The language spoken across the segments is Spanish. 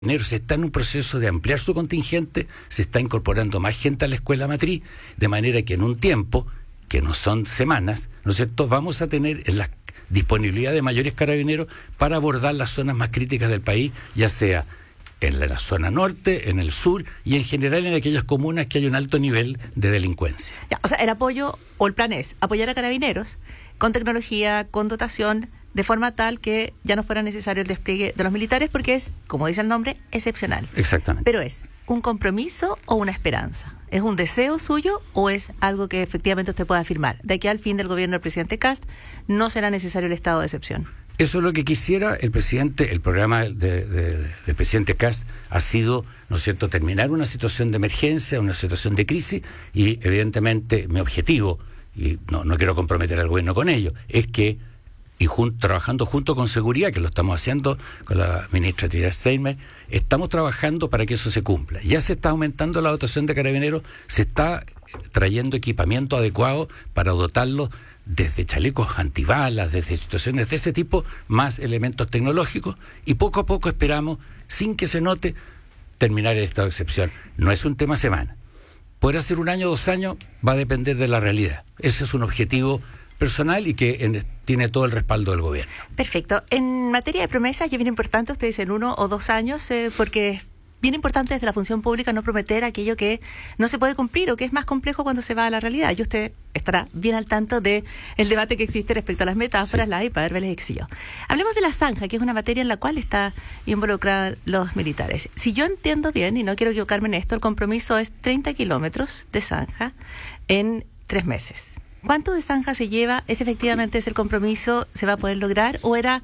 Se está en un proceso de ampliar su contingente, se está incorporando más gente a la escuela matriz, de manera que en un tiempo, que no son semanas, ¿no es cierto?, vamos a tener la disponibilidad de mayores carabineros para abordar las zonas más críticas del país, ya sea en la zona norte, en el sur y en general en aquellas comunas que hay un alto nivel de delincuencia. Ya, o sea, el apoyo o el plan es apoyar a carabineros con tecnología, con dotación, de forma tal que ya no fuera necesario el despliegue de los militares porque es, como dice el nombre, excepcional. Exactamente. Pero ¿es un compromiso o una esperanza? ¿Es un deseo suyo o es algo que efectivamente usted pueda afirmar? De aquí al fin del gobierno del presidente Kast no será necesario el estado de excepción. Eso es lo que quisiera el presidente. El programa del presidente Kast ha sido, ¿no es cierto?, terminar una situación de emergencia, una situación de crisis, y evidentemente mi objetivo, y no quiero comprometer al gobierno con ello, es que trabajando junto con seguridad, que lo estamos haciendo con la ministra Tria Steinmeier, estamos trabajando para que eso se cumpla. Ya se está aumentando la dotación de carabineros, se está trayendo equipamiento adecuado para dotarlos desde chalecos antibalas, desde situaciones de ese tipo, más elementos tecnológicos, y poco a poco esperamos, sin que se note, terminar el estado de excepción. No es un tema semana. Podrá ser 1 año, 2 años, va a depender de la realidad. Ese es un objetivo personal y que tiene todo el respaldo del gobierno. Perfecto. En materia de promesas, ya bien importante, ustedes dicen 1 o 2 años, porque es bien importante desde la función pública no prometer aquello que no se puede cumplir o que es más complejo cuando se va a la realidad. Y usted estará bien al tanto de el debate que existe respecto a las metáforas, sí, la hiperbéles, exilio. Hablemos de la zanja, que es una materia en la cual está involucrada los militares. Si yo entiendo bien, y no quiero equivocarme en esto, el compromiso es 30 kilómetros de zanja en 3 meses. ¿Cuánto de zanja se lleva? ¿Es efectivamente ese el compromiso? ¿Se va a poder lograr? ¿O era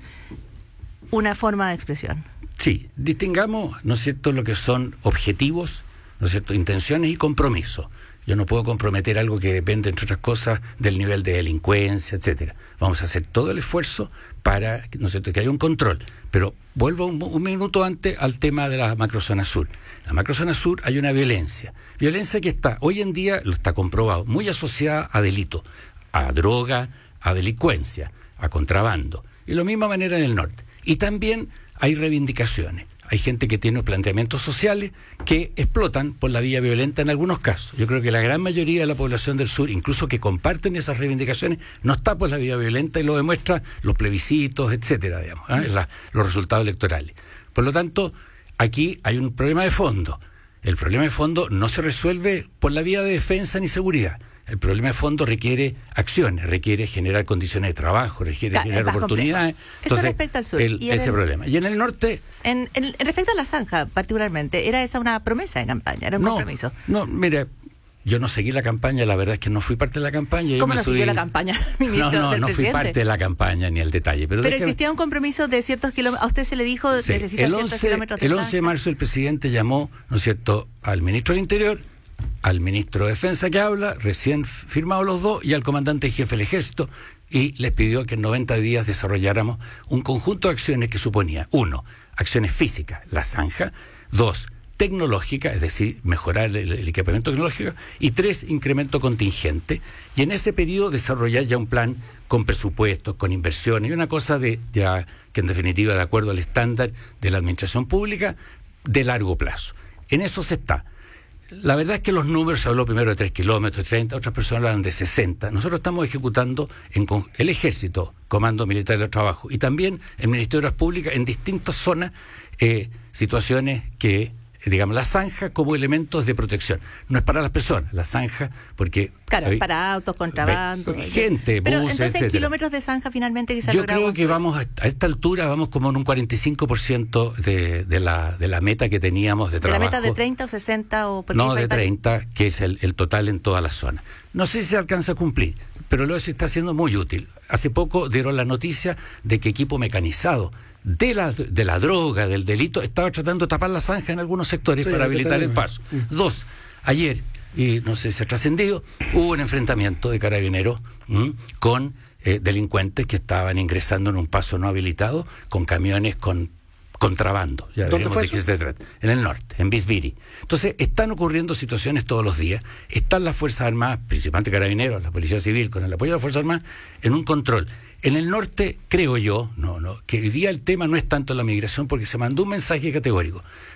una forma de expresión? Sí, distingamos, ¿no es cierto?, lo que son objetivos, ¿no es cierto?, intenciones y compromisos. Yo no puedo comprometer algo que depende, entre otras cosas, del nivel de delincuencia, etcétera. Vamos a hacer todo el esfuerzo para, ¿no es cierto?, que haya un control. Pero vuelvo un minuto antes al tema de la macrozona sur. En la macrozona sur hay una violencia que está, hoy en día, lo está comprobado, muy asociada a delitos, a droga, a delincuencia, a contrabando. Y de la misma manera en el norte. Y también hay reivindicaciones. Hay gente que tiene planteamientos sociales que explotan por la vía violenta en algunos casos. Yo creo que la gran mayoría de la población del sur, incluso que comparten esas reivindicaciones, no está por la vía violenta y lo demuestra los plebiscitos, etcétera, digamos, los resultados electorales. Por lo tanto, aquí hay un problema de fondo. El problema de fondo no se resuelve por la vía de defensa ni seguridad. El problema de fondo requiere acciones, requiere generar condiciones de trabajo, requiere generar oportunidades. Entonces, eso respecto al sur. Ese problema. Y en el norte... En respecto a la zanja, particularmente, ¿era esa una promesa de campaña? ¿Era un compromiso? No, mira, yo no seguí la campaña, la verdad es que no fui parte de la campaña. ¿Cómo no siguió la campaña, ministro del No fui parte de la campaña ni el detalle. Pero existía un compromiso de ciertos kilómetros. A usted se le dijo, sí, necesita ciertos kilómetros de el 11 de marzo el presidente llamó, ¿no es cierto?, al ministro del Interior, al ministro de Defensa que habla, recién firmados los dos, y al comandante jefe del Ejército, y les pidió que en 90 días desarrolláramos un conjunto de acciones que suponía, 1, acciones físicas, la zanja; 2, tecnológica, es decir, mejorar el equipamiento tecnológico; y 3, incremento contingente. Y en ese periodo desarrollar ya un plan con presupuestos, con inversiones, y una cosa que en definitiva, de acuerdo al estándar de la administración pública, de largo plazo. En eso se está. La verdad es que los números, se habló primero de 3 kilómetros, 30, otras personas hablan de 60. Nosotros estamos ejecutando el Ejército, Comando Militar del Trabajo, y también el Ministerio de Obras Públicas en distintas zonas, situaciones que, digamos, la zanja como elementos de protección. No es para las personas, la zanja, porque... Claro, para autos, contrabando... Gente, pero buses, entonces, etcétera. Kilómetros de zanja finalmente que se Yo creo que vamos, a esta altura, vamos como en un 45% de la meta que teníamos de trabajo. ¿De la meta de 30 o 60? No, de 30, que es el total en toda la zona. No sé si se alcanza a cumplir, pero lo se está haciendo muy útil. Hace poco dieron la noticia de que equipo mecanizado de la droga, del delito, estaba tratando de tapar la zanja en algunos sectores, sí, para habilitar el paso. 2, ayer, y no sé si ha trascendido, hubo un enfrentamiento de carabineros con delincuentes que estaban ingresando en un paso no habilitado, con camiones con contrabando. Ya ¿Dónde veremos fue de qué eso? se trata. En el norte, en Bisbiri. Entonces, están ocurriendo situaciones todos los días. Están las Fuerzas Armadas, principalmente Carabineros, la Policía Civil, con el apoyo de las Fuerzas Armadas, en un control. En el norte, creo yo, que hoy día el tema no es tanto la migración, porque se mandó un mensaje categórico.